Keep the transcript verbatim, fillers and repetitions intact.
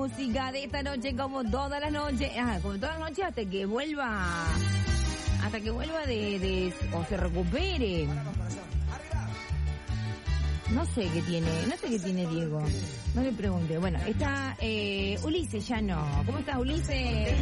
música de esta noche como todas las noches. Ah, como todas las noches hasta que vuelva. Hasta que vuelva de, de... o se recupere. No sé qué tiene, no sé qué tiene Diego. No le pregunte. Bueno, está eh, Ulises, ya no. ¿Cómo estás, Ulises?